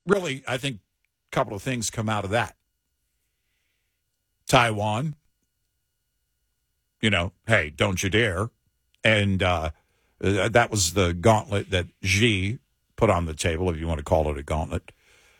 really, I think a couple of things come out of that. Taiwan, hey, don't you dare. And that was the gauntlet that Xi put on the table, if you want to call it a gauntlet.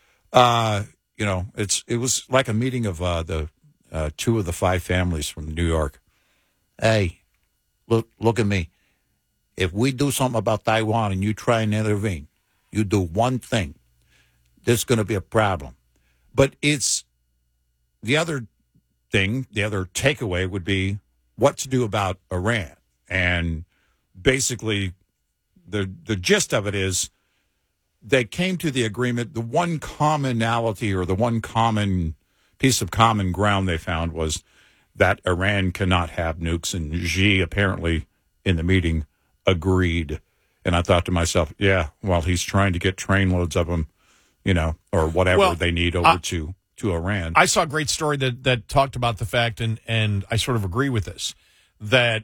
It was like a meeting of the two of the five families from New York. Hey, look at me. If we do something about Taiwan and you try and intervene, you do one thing, there's going to be a problem. But it's the other thing, the other takeaway would be what to do about Iran. And basically, the gist of it is they came to the agreement. The one commonality or the one common piece of common ground they found was that Iran cannot have nukes. And Xi apparently in the meeting agreed. And I thought to myself, yeah, while he's trying to get trainloads of them, or whatever they need over to Iran. I saw a great story that talked about the fact, and I sort of agree with this, that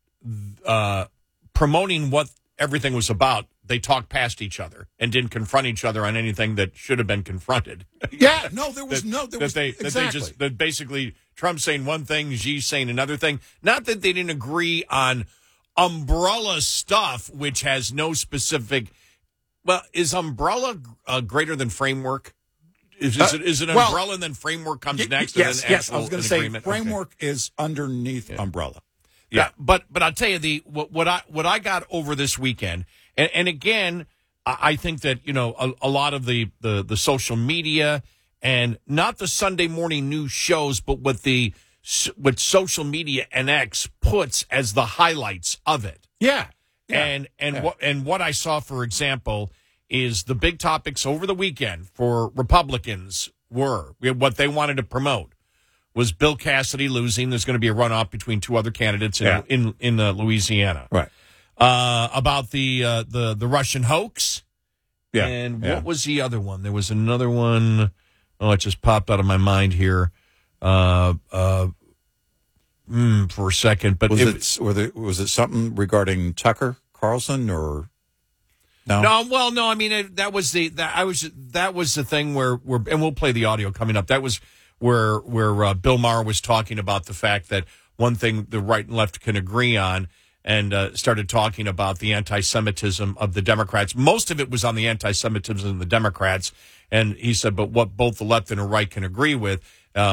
promoting what everything was about, they talked past each other and didn't confront each other on anything that should have been confronted. Yeah, no, there was that basically Trump saying one thing, Xi saying another thing. Not that they didn't agree on umbrella stuff, which has no specific. Well, is umbrella greater than framework? Is it umbrella and then framework comes next? Yes, and then yes. I was going to say framework is underneath umbrella. Yeah, but I'll tell you what I got over this weekend, and again, I think that a lot of the social media and not the Sunday morning news shows, but what social media and X puts as the highlights of it. Yeah. And what I saw, for example, is the big topics over the weekend for Republicans were what they wanted to promote was Bill Cassidy losing. There's going to be a runoff between two other candidates in Louisiana. Right. About the Russian hoax. Yeah. And what was the other one? There was another one. Oh, it just popped out of my mind here. For a second, but was it something regarding Tucker Carlson or no? No, well, no. I mean, that was the thing where and we'll play the audio coming up. That was where Bill Maher was talking about the fact that one thing the right and left can agree on, and started talking about the anti-Semitism of the Democrats. Most of it was on the anti-Semitism of the Democrats, and he said, but what both the left and the right can agree with.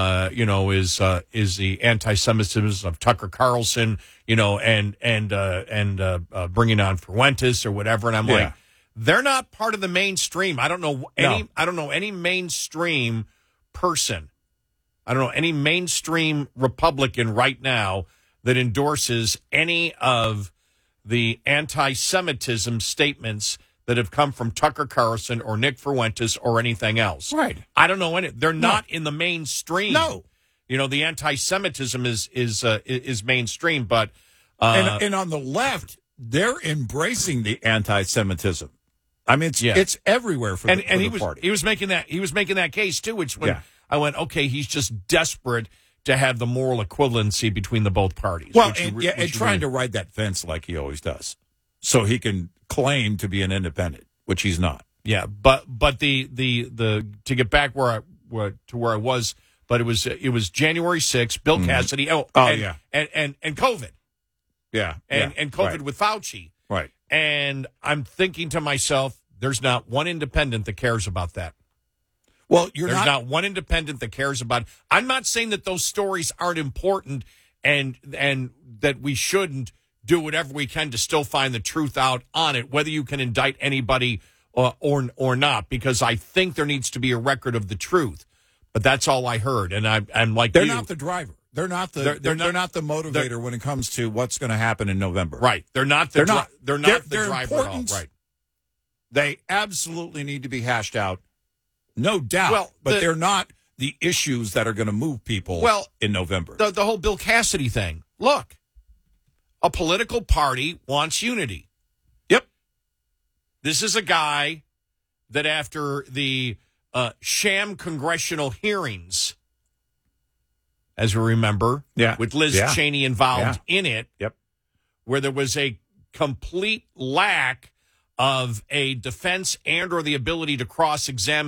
Is the anti-Semitism of Tucker Carlson, and bringing on Fuentes or whatever. And I'm like, they're not part of the mainstream. I don't know any mainstream person. I don't know any mainstream Republican right now that endorses any of the anti-Semitism statements that have come from Tucker Carlson or Nick Fuentes or anything else. Right. I don't know any. They're not in the mainstream. No. The anti-Semitism is mainstream, but and on the left, they're embracing the anti-Semitism. I mean, it's everywhere for the party. He was making that case too, which when I went, okay, he's just desperate to have the moral equivalency between the both parties. Well, and trying to ride that fence like he always does, so he can claim to be an independent, which he's not. Yeah, but the to get back where I was, but it was January 6th, Bill Cassidy. And COVID. Yeah, and COVID with Fauci. Right. And I'm thinking to myself, there's not one independent that cares about that. Well, there's not one independent that cares about it. I'm not saying that those stories aren't important and that we shouldn't do whatever we can to still find the truth out on it, whether you can indict anybody or not, because I think there needs to be a record of the truth. But that's all I heard, and I'm like, they're not the driver. They're not the motivator when it comes to what's going to happen in November. Right. They're not the driver at all. Right. They absolutely need to be hashed out, no doubt. But they're not the issues that are going to move people in November. The whole Bill Cassidy thing. Look. A political party wants unity. Yep. This is a guy that after the sham congressional hearings, as we remember, with Liz Cheney involved in it, where there was a complete lack of a defense and or the ability to cross-examine